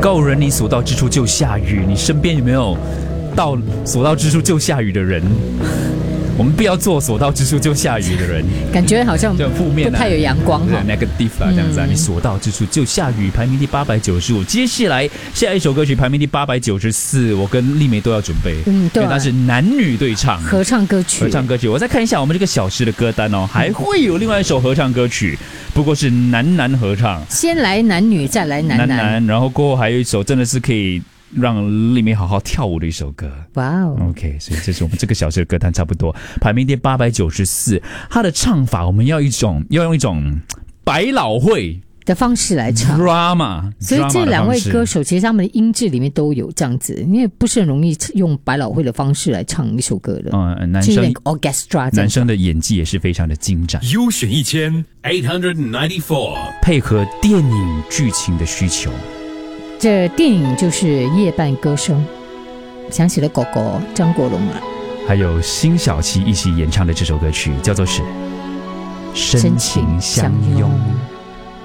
告人你所到之处就下雨，你身边有没有到所到之处就下雨的人？我们不要做所到之处就下雨的人， 感觉好像就很负面、 不太有阳光哈。 negative 啦，这样子啊，你所到之处就下雨，排名第895。接下来下一首歌曲排名第894，我跟丽梅都要准备， 对， 因为它是男女对唱合唱歌曲。 我再看一下我们这个小时的歌单哦，还会有另外一首合唱歌曲，不过是男合唱， 先来男女，再来男， 然后过后还有一首真的是可以让丽梅好好跳舞的一首歌。 哇哦 OK， 所以这是我们这个小时的歌单差不多，排名第894。它的唱法我们要用一种百老汇的方式来唱 drama， 所以这两位歌手其实他们的音质里面都有这样子，因为不是很容易用百老汇的方式来唱一首歌的。 男生 orchestra， 男生的演技也是非常的精湛。 优选1894， 配合电影剧情的需求。 这电影就是《夜半歌声》，想起了狗狗张国荣啊， 还有辛晓琪一起演唱的这首歌曲叫做是《深情相拥》。